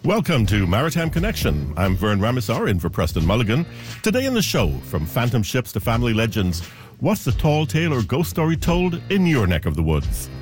Welcome to Maritime Connection. I'm Vern Ramesar in for Preston Mulligan. Today in the show, from phantom ships to family legends, what's the tall tale or ghost story told in your neck of the woods?